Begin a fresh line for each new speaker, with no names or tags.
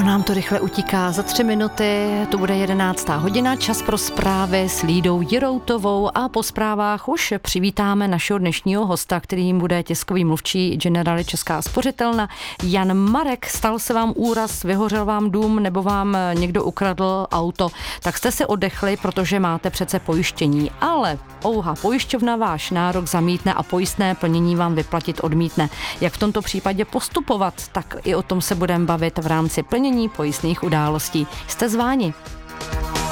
nám to rychle utíká. Za 3 minuty to bude 11. hodina, čas pro zprávy s Lídou Jiroutovou a po zprávách už přivítáme našeho dnešního hosta, kterým bude tiskový mluvčí Generali Česká spořitelna Jan Marek. Stal se vám úraz, vyhořel vám dům nebo vám někdo ukradl auto, tak jste se oddechli, protože máte přece pojištění, ale pojišťovna váš nárok zamítne a pojistné plnění vám vyplatit odmítne. Jak v tomto případě postupovat, tak i o tom se budeme bavit v rámci plnění pojistných událostí. Jste zváni.